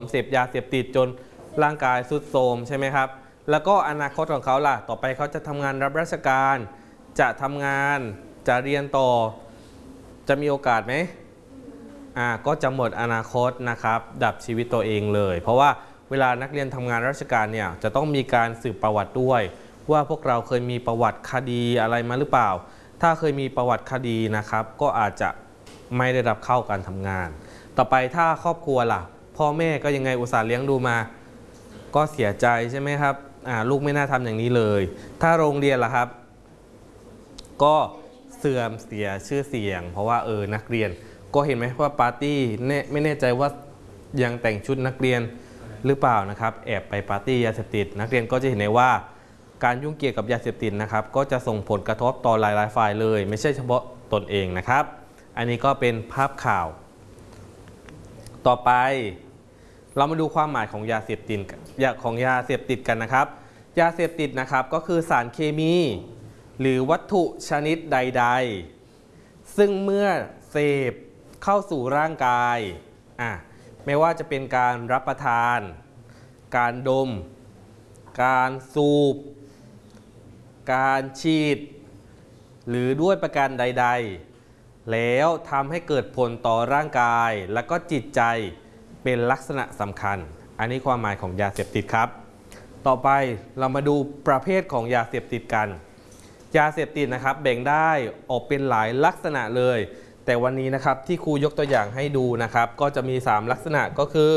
เสพยาเสพติดจนร่างกายทรุดโทรมใช่ไหมครับแล้วก็อนาคตของเขาล่ะต่อไปเขาจะทำงานรับราชการจะทำงานจะเรียนต่อจะมีโอกาสไหมก็จะหมดอนาคตนะครับดับชีวิตตัวเองเลยเพราะว่าเวลานักเรียนทำงานราชการเนี่ยจะต้องมีการสืบประวัติด้วยว่าพวกเราเคยมีประวัติคดีอะไรมาหรือเปล่าถ้าเคยมีประวัติคดีนะครับก็อาจจะไม่ได้รับเข้าการทำงานต่อไปถ้าครอบครัวล่ะพ่อแม่ก็ยังไงอุตส่าห์เลี้ยงดูมาก็เสียใจใช่ไหมครับลูกไม่น่าทำอย่างนี้เลยถ้าโรงเรียนล่ะครับก็เสื่อมเสียชื่อเสียงเพราะว่านักเรียนก็เห็นไหมว่าปาร์ตี้ไม่แน่ใจว่ายังแต่งชุดนักเรียนหรือเปล่านะครับแอบไปปาร์ตี้ยาเสพติดนักเรียนก็จะเห็นได้ว่าการยุ่งเกี่ยวกับยาเสพติดนะครับก็จะส่งผลกระทบต่อหลายๆฝ่ายเลยไม่ใช่เฉพาะตนเองนะครับอันนี้ก็เป็นภาพข่าวต่อไปเรามาดูความหมายของยาเสพติดกันนะครับยาเสพติดนะครับก็คือสารเคมีหรือวัตถุชนิดใดๆซึ่งเมื่อเสพเข้าสู่ร่างกายไม่ว่าจะเป็นการรับประทานการดมการสูบการฉีดหรือด้วยประการใดๆแล้วทำให้เกิดผลต่อร่างกายและก็จิตใจเป็นลักษณะสำคัญอันนี้ความหมายของยาเสพติดครับต่อไปเรามาดูประเภทของยาเสพติดกันยาเสพติดนะครับแบ่งได้ออกเป็นหลายลักษณะเลยแต่วันนี้นะครับที่ครูยกตัวอย่างให้ดูนะครับก็จะมี3ลักษณะก็คือ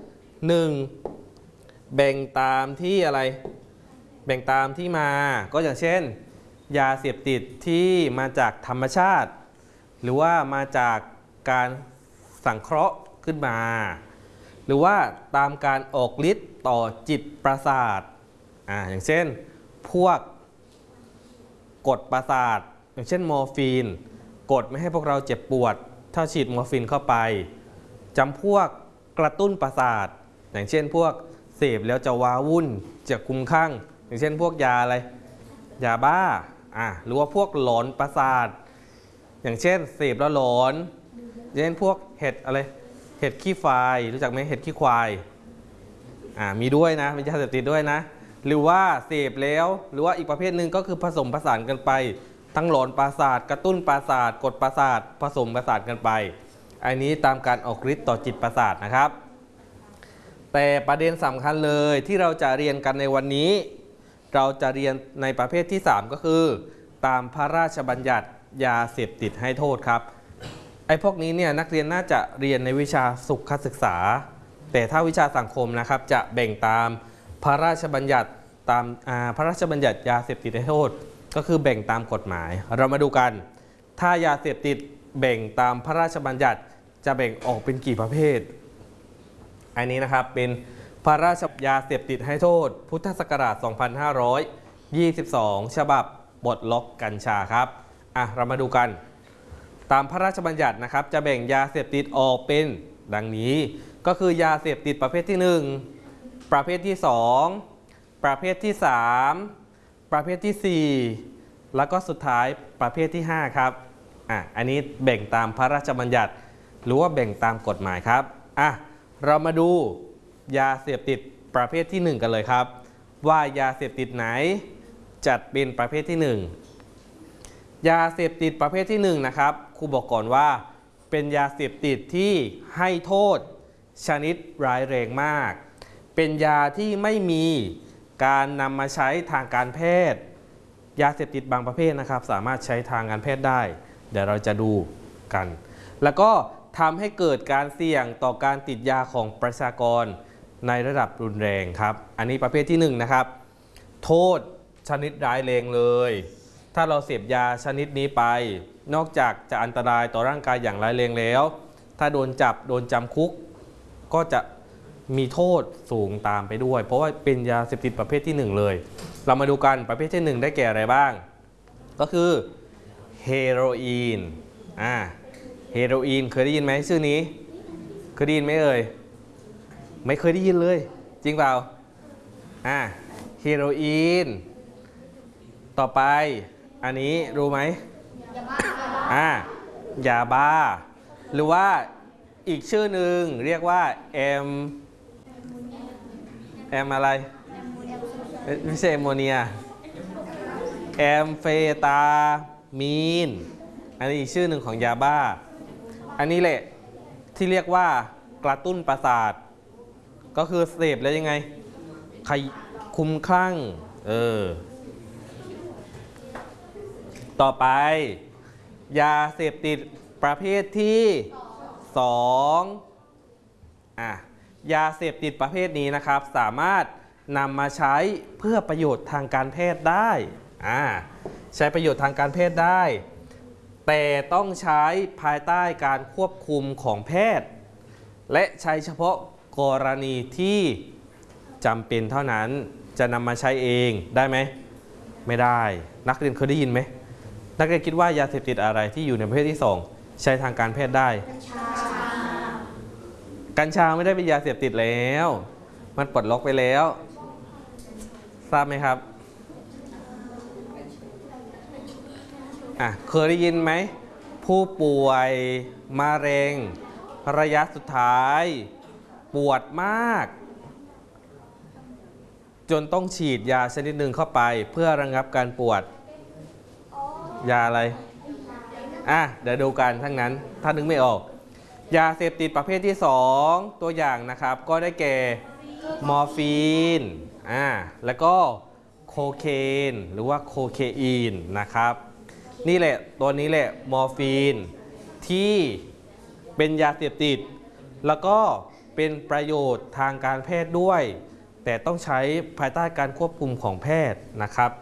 1. แบ่งตามที่อะไรแบ่งตามที่มาก็อย่างเช่นยาเสพติดที่มาจากธรรมชาติหรือว่ามาจากการสังเคราะห์ขึ้นมาหรือว่าตามการออกฤทธิ์ต่อจิตประสาทอย่างเช่นพวกกดประสาทอย่างเช่นมอร์ฟีนกดไม่ให้พวกเราเจ็บปวดถ้าฉีดมอร์ฟีนเข้าไปจำพวกกระตุ้นประสาทอย่างเช่นพวกเสพแล้วจะว้าวุ่นจะคลุ้มคลั่งอย่างเช่นพวกยาอะไรยาบ้าหรือว่าพวกหลอนประสาทอย่างเช่นเสพแล้วหลอนอย่างเช่นพวกเห็ดอะไรเห็ดขี้ควายรู้จักไหมเห็ดขี้ควายมีด้วยนะมียาเสพติดด้วยนะหรือว่าเสพแล้วหรือว่าอีกประเภทหนึ่งก็คือผสมผสานกันไปทั้งหลอนประสาทกระตุ้นประสาทกดประสาทผสมประสานกันไปอันนี้ตามการออกฤทธิ์ต่อจิตประสาทนะครับแต่ประเด็นสำคัญเลยที่เราจะเรียนกันในวันนี้เราจะเรียนในประเภทที่3ก็คือตามพระราชบัญญัติยาเสพติดให้โทษครับพวกนี้เนี่ยนักเรียนน่าจะเรียนในวิชาสุขศึกษาแต่ถ้าวิชาสังคมนะครับจะแบ่งตามพระราชบัญญัติตามพระราชบัญญัติยาเสพติดให้โทษก็คือแบ่งตามกฎหมายเรามาดูกันถ้ายาเสพติดแบ่งตามพระราชบัญญัติจะแบ่งออกเป็นกี่ประเภทอันนี้นะครับเป็นพระราชยาเสพติดให้โทษพุทธศักราช 2522 ฉบับปลดล็อกกัญชาครับเรามาดูกันตามพระราชบัญญัตินะครับจะแบ่งยาเสพติดออกเป็นดังนี้ก็คือยาเสพติดประเภทที่1ประเภทที่2ประเภทที่3ประเภทที่4แล้วก็สุดท้ายประเภทที่5ครับอันนี้แบ่งตามพระราชบัญญัติหรือว่าแบ่งตามกฎหมายครับเรามาดูยาเสพติดประเภทที่1กันเลยครับว่ายาเสพติดไหนจัดเป็นประเภทที่1ยาเสพติดประเภทที่1นะครับครูบอกก่อนว่าเป็นยาเสพติดที่ให้โทษชนิดร้ายแรงมากเป็นยาที่ไม่มีการนำมาใช้ทางการแพทย์ยาเสพติดบางประเภทนะครับสามารถใช้ทางการแพทย์ได้เดี๋ยวเราจะดูกันแล้วก็ทำให้เกิดการเสี่ยงต่อการติดยาของประชากรในระดับรุนแรงครับอันนี้ประเภทที่1นะครับโทษชนิดร้ายแรงเลยถ้าเราเสพยาชนิดนี้ไปนอกจากจะอันตรายต่อร่างกายอย่างร้ายแรงแล้วถ้าโดนจับโดนจำคุกก็จะมีโทษสูงตามไปด้วยเพราะว่าเป็นยาเสพติดประเภทที่1เลยเรามาดูกันประเภทที่1ได้แก่อะไรบ้างก็คือเฮโรอีนเฮโรอีนเคยได้ยินไหมชื่อนี้เคยได้ยินไหมเอ่ยไม่เคยได้ยินเลยจริงเปล่าเฮโรอีนต่อไปอันนี้รู้ไหมยาบ้าหรือว่าอีกชื่อหนึ่งเรียกว่าแอมอะไรไม่ใช่แอมโมเนียแอมเฟตามีนอันนี้อีกชื่อหนึ่งของยาบ้าอันนี้แหละที่เรียกว่ากระตุ้นประสาทก็คือเสพแล้วยังไงคุ้มคลั่งต่อไปยาเสพติดประเภทที่2ยาเสพติดประเภทนี้นะครับสามารถนำมาใช้เพื่อประโยชน์ทางการแพทย์ได้ใช้ประโยชน์ทางการแพทย์ได้แต่ต้องใช้ภายใต้การควบคุมของแพทย์และใช้เฉพาะกรณีที่จำเป็นเท่านั้นจะนำมาใช้เองได้ไหมไม่ได้นักเรียนเคยได้ยินไหมนักเรียนคิดว่ายาเสพติดอะไรที่อยู่ในประเภทที่2ใช้ทางการแพทย์ได้กัญชาไม่ได้เป็นยาเสพติดแล้วมันปลดล็อกไปแล้วทราบไหมครับเคยได้ยินไหมผู้ป่วยมะเร็งระยะสุดท้ายปวดมากจนต้องฉีดยาชนิดหนึ่งเข้าไปเพื่อระงับการปวดยาอะไรเดี๋ยวดูกันทั้งนั้นถ้านึกไม่ออกยาเสพติดประเภทที่2ตัวอย่างนะครับก็ได้แก่มอร์ฟีนแล้วก็โคเคนหรือว่าโคเคอีนนะครับนี่แหละตัวนี้แหละมอร์ฟีนที่เป็นยาเสพติดแล้วก็เป็นประโยชน์ทางการแพทย์ด้วยแต่ต้องใช้ภายใต้การควบคุมของแพทย์นะครับ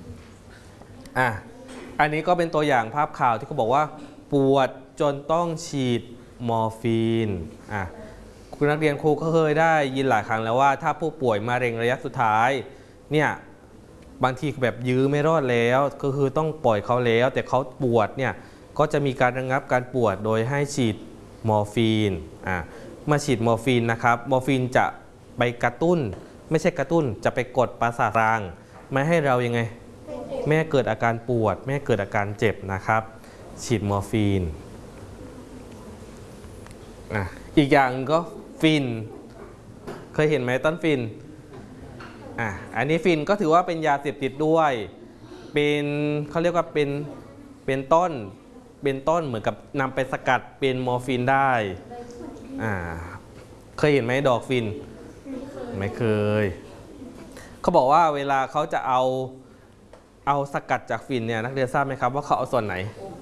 อันนี้ก็เป็นตัวอย่างภาพข่าวที่เขาบอกว่าปวดจนต้องฉีดมอร์ฟีนคุณนักเรียนครูก็เคยได้ยินหลายครั้งแล้วว่าถ้าผู้ป่วยมะเร็งระยะสุดท้ายเนี่ยบางทีแบบยื้อไม่รอดแล้วก็คือต้องปล่อยเขาแล้วแต่เขาปวดเนี่ยก็จะมีการระงับการปวดโดยให้ฉีดมอร์ฟีนเมื่อฉีดมอร์ฟีนนะครับมอร์ฟีนจะไปกระตุ้นไม่ใช่กระตุ้นจะไปกดประสาทกลางไม่ให้เรายังไงไม่ให้เกิดอาการปวดไม่ให้เกิดอาการเจ็บนะครับฉีดมอร์ฟีนอีกอย่างก็ฟินเคยเห็นไหมต้นฟินอันนี้ฟินก็ถือว่าเป็นยาเสพติดด้วยเป็นเขาเรียกว่าเป็นต้นเหมือนกับนำไปสกัดเป็นมอร์ฟีนได้เคยเห็นไหมดอกฟินไม่เคยเขาบอกว่าเวลาเขาจะเอาสกัดจากฟินเนี่ยนักเรียนทราบไหมครับว่าเขาเอาส่วนไหน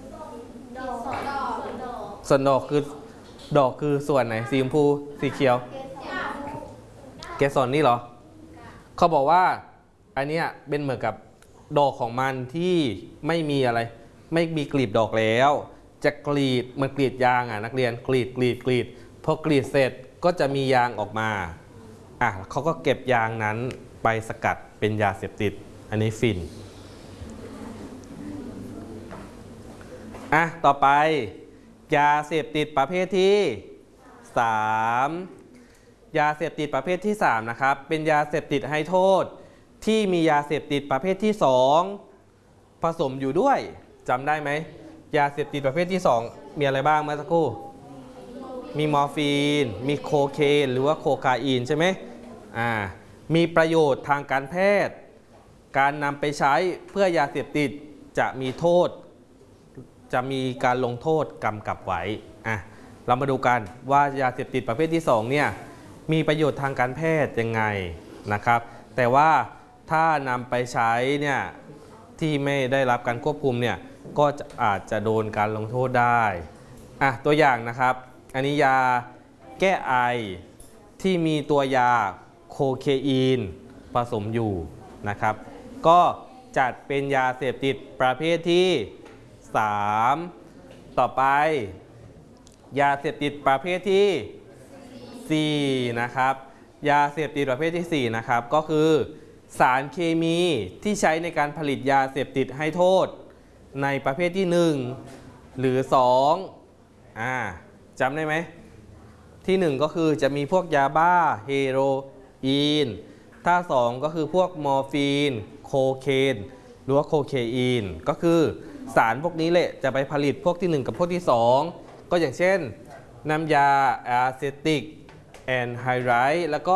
ส่วนดอกคือส่วนไหนสีชมพูสีเขียวเกสรนี่เหรอเขาบอกว่าอันนี้เป็นเหมือนกับดอกของมันที่ไม่มีอะไรไม่มีกลีบดอกแล้วจะกรีดมันกรีดยางนักเรียนกรีดพอกรีดเสร็จก็จะมียางออกมาเขาก็เก็บยางนั้นไปสกัดเป็นยาเสพติดอันนี้ฟินต่อไปยาเสพติดประเภทที่3ยาเสพติดประเภทที่3นะครับเป็นยาเสพติดให้โทษที่มียาเสพติดประเภทที่2ผสมอยู่ด้วยจำได้ไหมยาเสพติดประเภทที่2มีอะไรบ้างเมื่อสักครู่มีมอร์ฟีนมีโคเคนหรือว่าโคคาอีนใช่ไหมมีประโยชน์ทางการแพทย์การนำไปใช้เพื่อยาเสพติดจะมีโทษจะมีการลงโทษกำกับไว้เรามาดูกันว่ายาเสพติดประเภทที่2เนี่ยมีประโยชน์ทางการแพทย์ยังไงนะครับแต่ว่าถ้านำไปใช้เนี่ยที่ไม่ได้รับการควบคุมเนี่ยก็อาจจะโดนการลงโทษได้ตัวอย่างนะครับอันนี้ยาแก้ไอที่มีตัวยาโคเคอีนผสมอยู่นะครับก็จัดเป็นยาเสพติดประเภทที่3ต่อไปยาเสพติดประเภทที่4นะครับยาเสพติดประเภทที่4นะครับก็คือสารเคมีที่ใช้ในการผลิตยาเสพติดให้โทษในประเภทที่1หรือ2จำได้ไหมที่1ก็คือจะมีพวกยาบ้าเฮโรอีนถ้า2ก็คือพวกมอร์ฟีนโคเคนหรือว่าโคเคอีนก็คือสารพวกนี้แหละจะไปผลิตพวกที่1กับพวกที่2ก็อย่างเช่นน้ำยาอะเซติกแอนไฮไรด์แล้วก็